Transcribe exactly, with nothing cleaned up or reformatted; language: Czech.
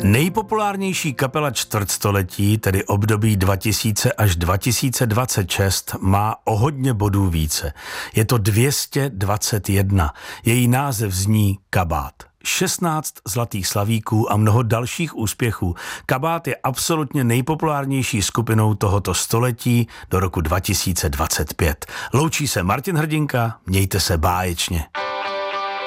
Nejpopulárnější kapela čtvrtstoletí, tedy období dva tisíce až dva tisíce dvacet šest, má o hodně bodů více. Je to dvě stě dvacet jedna. Její název zní Kabát. šestnáct zlatých slavíků a mnoho dalších úspěchů. Kabát je absolutně nejpopulárnější skupinou tohoto století do roku dva tisíce dvacet pět. Loučí se Martin Hrdinka, mějte se báječně.